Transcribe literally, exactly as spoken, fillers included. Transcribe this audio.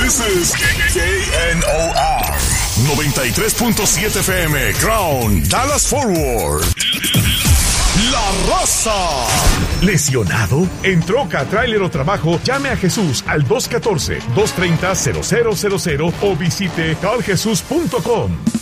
This is K N O R noventa y tres punto siete F M, Crown, Dallas Forward. La Raza. ¿Lesionado? En troca, tráiler o trabajo, llame a Jesús al dos uno cuatro, dos tres cero, cero cero cero cero o visite cal jesús punto com.